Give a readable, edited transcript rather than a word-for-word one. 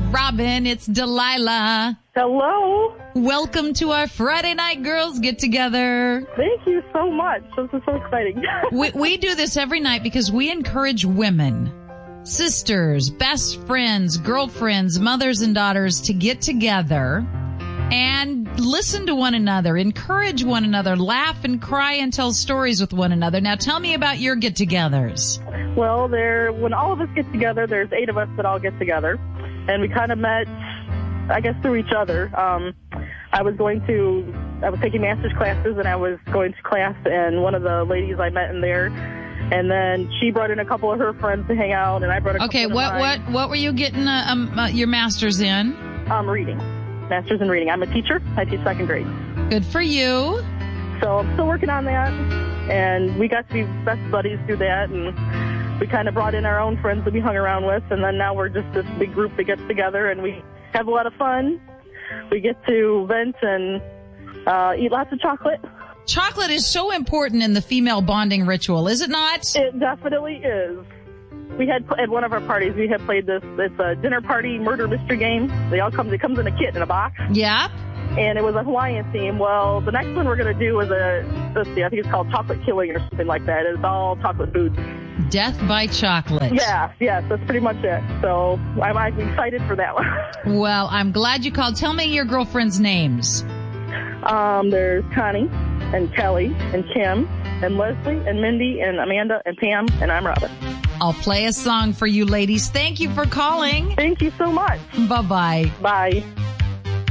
Robin. It's Delilah. Hello. Welcome to our Friday Night Girls Get Together. Thank you so much. This is so exciting. We do this every night because we encourage women, sisters, best friends, girlfriends, mothers and daughters to get together and listen to one another, encourage one another, laugh and cry and tell stories with one another. Now tell me about your get-togethers. Well, when all of us get together, there's 8 of us that all get together. And we kind of met, I guess, through each other. I was taking master's classes, and I was going to class, and one of the ladies I met in there, and then she brought in a couple of her friends to hang out, and I brought a couple of mine. What were you getting your master's in? Reading. Master's in reading. I'm a teacher. I teach second grade. Good for you. So I'm still working on that, and we got to be best buddies through that, and we kind of brought in our own friends that we hung around with, and then now we're just this big group that gets together, and we have a lot of fun. We get to vent and eat lots of chocolate. Chocolate is so important in the female bonding ritual, is it not? It definitely is. We had, at one of our parties, we had played this, it's a dinner party murder mystery game. It comes in a kit in a box. Yep. And it was a Hawaiian theme. Well, the next one we're going to do is I think it's called Chocolate Killing or something like that. It's all chocolate foods. Death by chocolate. Yes, that's pretty much it. So I'm excited for that one. Well, I'm glad you called. Tell me your girlfriends' names. There's Connie and Kelly and Kim and Leslie and Mindy and Amanda and Pam, and I'm Robin. I'll play a song for you ladies. Thank you for calling. Thank you so much. Bye-bye. Bye.